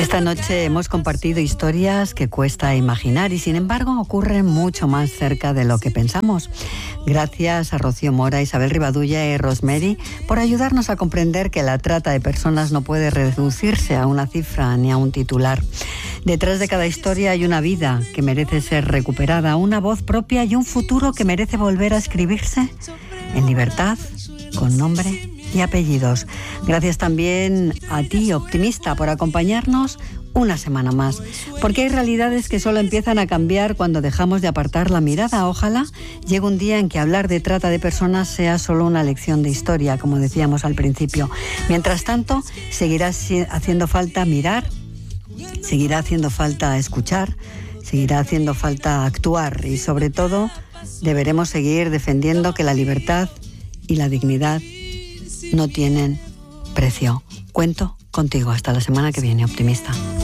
Esta noche hemos compartido historias que cuesta imaginar y sin embargo ocurren mucho más cerca de lo que pensamos. Gracias a Rocío Mora, Isabel Rivadulla y Rosemary por ayudarnos a comprender que la trata de personas no puede reducirse a una cifra ni a un titular. Detrás de cada historia hay una vida que merece ser recuperada, una voz propia y un futuro que merece volver a escribirse en libertad, con nombre y apellidos. Gracias también a ti, optimista, por acompañarnos una semana más, porque hay realidades que solo empiezan a cambiar cuando dejamos de apartar la mirada. Ojalá llegue un día en que hablar de trata de personas sea solo una lección de historia, como decíamos al principio. Mientras tanto, seguirá haciendo falta mirar, seguirá haciendo falta escuchar, seguirá haciendo falta actuar y, sobre todo, deberemos seguir defendiendo que la libertad y la dignidad no tienen precio. Cuento contigo hasta la semana que viene, optimista.